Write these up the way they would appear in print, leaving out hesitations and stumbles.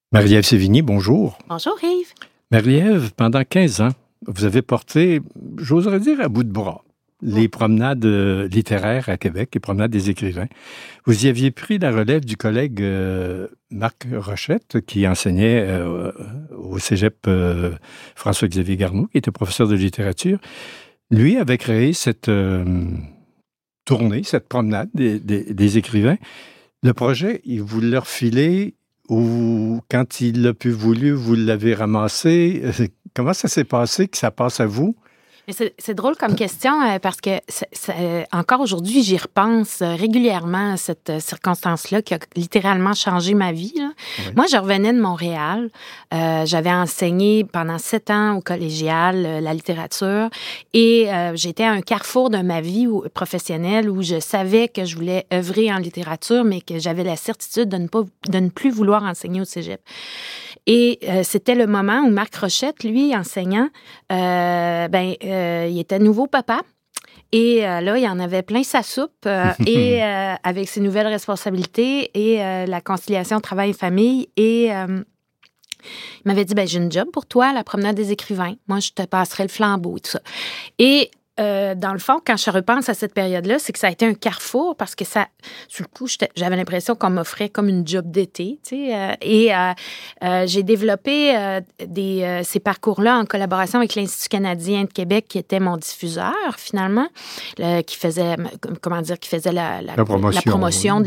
Marie-Ève Sévigny, bonjour. Bonjour Yves. Marie-Ève, pendant 15 ans, vous avez porté, j'oserais dire à bout de bras, les promenades littéraires à Québec, les promenades des écrivains. Vous y aviez pris la relève du collègue Marc Rochette, qui enseignait au cégep François-Xavier Garneau, qui était professeur de littérature. Lui avait créé cette tournée, cette promenade des écrivains. Le projet, il vous l'a refilé ou quand il l'a plus voulu, vous l'avez ramassé? Comment ça s'est passé que ça passe à vous? C'est drôle comme question parce que encore aujourd'hui, j'y repense régulièrement à cette circonstance-là qui a littéralement changé ma vie. Là. Oui. Moi, je revenais de Montréal. J'avais enseigné pendant 7 ans au collégial la littérature et j'étais à un carrefour de ma vie professionnelle où je savais que je voulais œuvrer en littérature, mais que j'avais la certitude de ne plus vouloir enseigner au cégep. Et c'était le moment où Marc Rochette, lui, enseignant, il était nouveau papa. Et là, il en avait plein sa soupe. Et avec ses nouvelles responsabilités et la conciliation travail-famille. Et il m'avait dit, j'ai une job pour toi, la promenade des écrivains. Moi, je te passerai le flambeau et tout ça. Et dans le fond, quand je repense à cette période-là, c'est que ça a été un carrefour parce que ça, sur le coup, j'avais l'impression qu'on m'offrait comme une job d'été, tu sais. J'ai développé ces parcours-là en collaboration avec l'Institut canadien de Québec, qui était mon diffuseur, finalement, qui faisait la promotion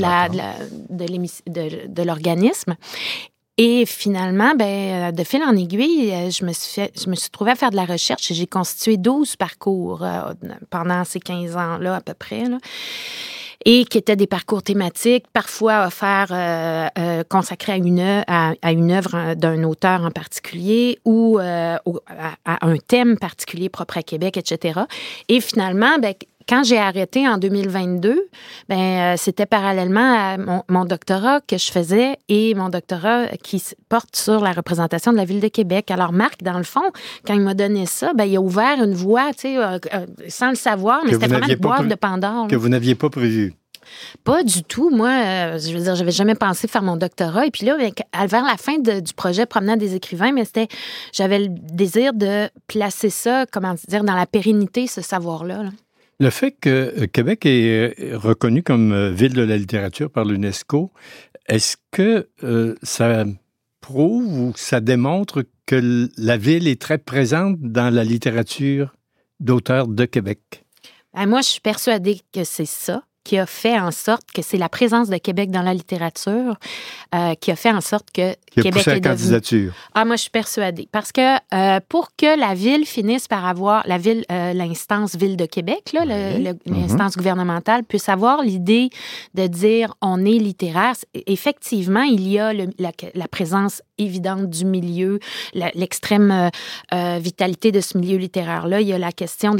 de l'organisme. Et finalement, de fil en aiguille, je me suis trouvée à faire de la recherche et j'ai constitué 12 parcours pendant ces 15 ans-là à peu près, là, et qui étaient des parcours thématiques, parfois offerts, consacrés à une œuvre d'un auteur en particulier ou à un thème particulier propre à Québec, etc. Et finalement, quand j'ai arrêté en 2022, c'était parallèlement à mon doctorat que je faisais et mon doctorat qui porte sur la représentation de la Ville de Québec. Alors, Marc, dans le fond, quand il m'a donné ça, il a ouvert une voie, tu sais, sans le savoir, mais c'était vraiment une boîte de Pandore. Que vous n'aviez pas prévu. Pas du tout. Moi, je veux dire, j'avais jamais pensé faire mon doctorat. Et puis là, vers la fin du projet Promenade des écrivains, j'avais le désir de placer ça, dans la pérennité, ce savoir-là, là. Le fait que Québec est reconnu comme ville de la littérature par l'UNESCO, est-ce que ça prouve ou ça démontre que la ville est très présente dans la littérature d'auteurs de Québec? Moi, je suis persuadée que c'est ça qui a fait en sorte que c'est la présence de Québec dans la littérature qui a fait en sorte que Québec est devenu... candidature. Moi, je suis persuadée. Parce que pour que la ville finisse par avoir, l'instance Ville de Québec, là, l'instance gouvernementale, puisse avoir l'idée de dire on est littéraire, effectivement, il y a la présence évidente du milieu, l'extrême vitalité de ce milieu littéraire-là. Il y a la question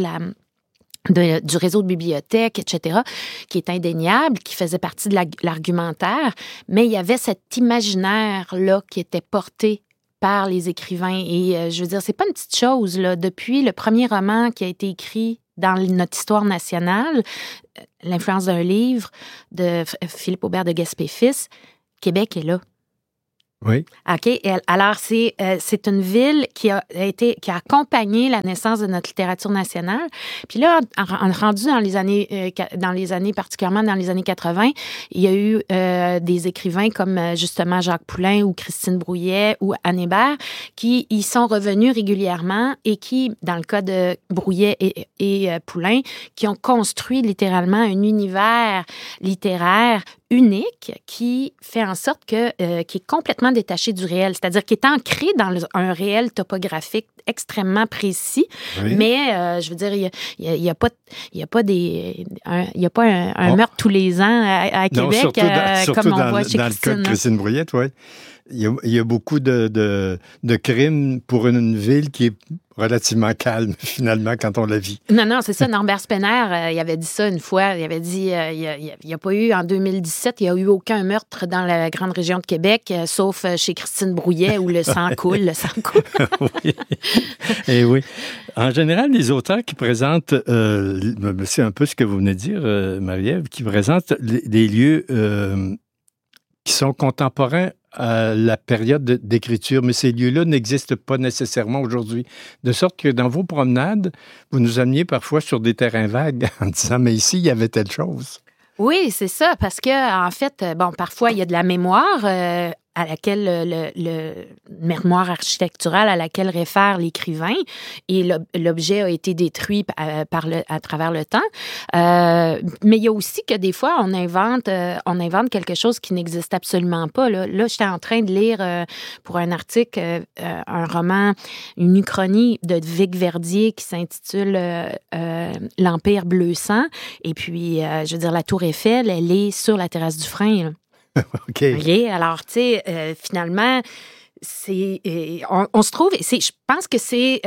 du réseau de bibliothèques, etc., qui est indéniable, qui faisait partie de l'argumentaire, mais il y avait cet imaginaire-là qui était porté par les écrivains. Et je veux dire, c'est pas une petite chose, là. Depuis le premier roman qui a été écrit dans notre histoire nationale, L'influence d'un livre de Philippe Aubert de Gaspé-Fils, Québec est là. Oui. OK. Alors, c'est une ville qui a accompagné la naissance de notre littérature nationale. Puis là, rendu dans les années, particulièrement dans les années 80, il y a eu des écrivains comme justement Jacques Poulain ou Christine Brouillet ou Anne Hébert qui y sont revenus régulièrement et qui, dans le cas de Brouillet et Poulain, qui ont construit littéralement un univers littéraire unique qui fait en sorte qui est complètement détaché du réel, c'est-à-dire qui est ancré dans un réel topographique extrêmement précis, oui. Mais je veux dire, il y a pas un meurtre tous les ans à Québec, surtout comme on voit chez dans Christine. Le cas de Christine Brouillet, oui. Il y a beaucoup de crimes pour une ville qui est relativement calme, finalement, quand on la vit. Non, c'est ça. Norbert Spener, il avait dit ça une fois. Il avait dit, il n'y a pas eu, en 2017, il n'y a eu aucun meurtre dans la grande région de Québec, sauf chez Christine Brouillet, où le sang coule, Oui. Et oui. En général, les auteurs qui présentent, c'est un peu ce que vous venez de dire, Marie-Ève, qui présentent des lieux qui sont contemporains à la période d'écriture, mais ces lieux-là n'existent pas nécessairement aujourd'hui. De sorte que dans vos promenades, vous nous ameniez parfois sur des terrains vagues en disant, mais ici, il y avait telle chose. Oui, c'est ça, parce que en fait, parfois, il y a de la mémoire à laquelle le mémoire architecturale à laquelle réfère l'écrivain et l'objet a été détruit à travers le temps. Mais il y a aussi que des fois, on invente quelque chose qui n'existe absolument pas. Là, j'étais en train de lire pour un article un roman, une uchronie de Vic Verdier qui s'intitule L'Empire bleu sang. Et puis, je veux dire, la Tour Eiffel, elle est sur la terrasse du Frein, là. OK. Alors, tu sais, finalement, on se trouve, je pense que c'était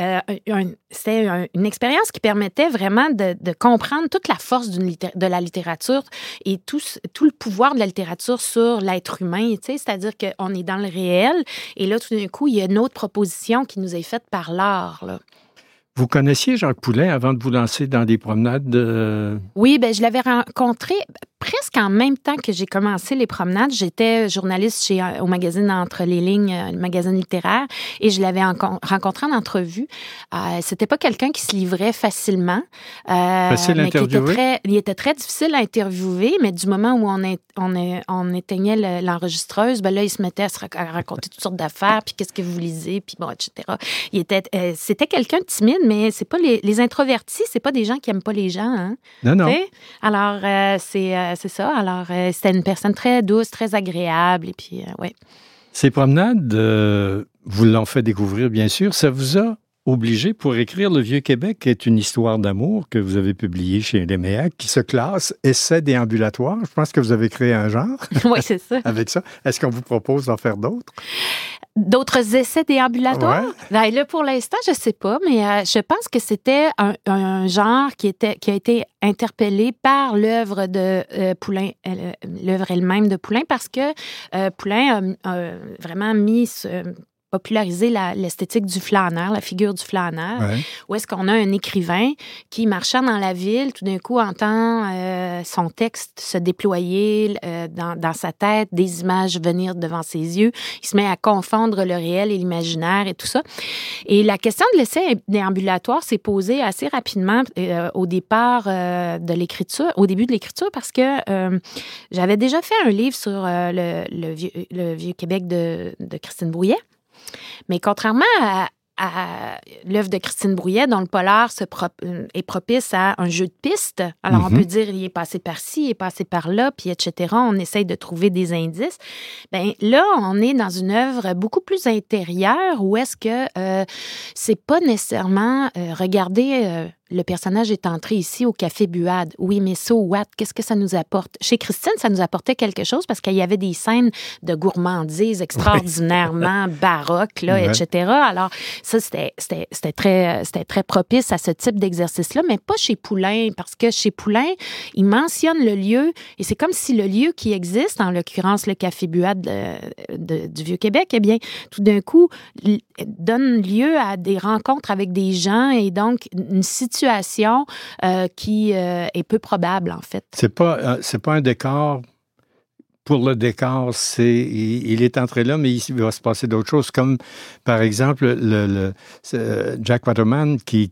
une expérience qui permettait vraiment de comprendre toute la force de la littérature et tout le pouvoir de la littérature sur l'être humain, tu sais, c'est-à-dire qu'on est dans le réel et là, tout d'un coup, il y a une autre proposition qui nous est faite par l'art, là. Vous connaissiez Jacques Poulet avant de vous lancer dans des promenades? Oui, je l'avais rencontré presque en même temps que j'ai commencé les promenades. J'étais journaliste au magazine Entre les lignes, le magazine littéraire, et je l'avais rencontré en entrevue. C'était pas quelqu'un qui se livrait facilement. Facile à interviewer? Il était très difficile à interviewer, mais du moment où on éteignait l'enregistreuse, là, il se mettait à raconter toutes sortes d'affaires, puis qu'est-ce que vous lisez, puis bon, etc. C'était quelqu'un de timide, mais c'est pas les introvertis, c'est pas des gens qui aiment pas les gens, hein? Non. T'sais? Alors, c'est ça. Alors, c'était une personne très douce, très agréable, et puis, oui. Ces promenades, vous l'ont fait découvrir, bien sûr. Ça vous a obligé pour écrire Le Vieux-Québec, qui est une histoire d'amour que vous avez publiée chez Léméac, qui se classe essai déambulatoire. Je pense que vous avez créé un genre. Oui, c'est ça. Avec ça. Est-ce qu'on vous propose d'en faire d'autres? D'autres essais déambulatoires? Ouais. Là, pour l'instant, je ne sais pas, mais je pense que c'était un genre qui a été interpellé par l'œuvre de Poullain, l'œuvre elle-même de Poullain, parce que Poullain a vraiment populariser l'esthétique du flâneur, la figure du flâneur, où est-ce qu'on a un écrivain qui, marchant dans la ville, tout d'un coup entend son texte se déployer dans sa tête, des images venir devant ses yeux. Il se met à confondre le réel et l'imaginaire et tout ça. Et la question de l'essai déambulatoire s'est posée assez rapidement au départ de l'écriture, au début de l'écriture, parce que j'avais déjà fait un livre sur le vieux Québec de Christine Brouillet. Mais contrairement à l'œuvre de Christine Brouillet, dont le polar est propice à un jeu de pistes. Alors, on peut dire, il est passé par-ci, il est passé par-là, puis etc. On essaye de trouver des indices. Bien, là, on est dans une œuvre beaucoup plus intérieure où est-ce que c'est pas nécessairement regarder... le personnage est entré ici au Café Buade. Oui, mais so what? Qu'est-ce que ça nous apporte? Chez Christine, ça nous apportait quelque chose parce qu'il y avait des scènes de gourmandise extraordinairement baroques, là, etc. Alors, ça, c'était très propice à ce type d'exercice-là, mais pas chez Poullain, parce que chez Poullain, il mentionne le lieu, et c'est comme si le lieu qui existe, en l'occurrence le Café Buade du Vieux-Québec, eh bien, tout d'un coup, donne lieu à des rencontres avec des gens, et donc une situation qui est peu probable, en fait. C'est pas un décor. Pour le décor, il est entré là, mais il va se passer d'autres choses, comme par exemple Jack Waterman qui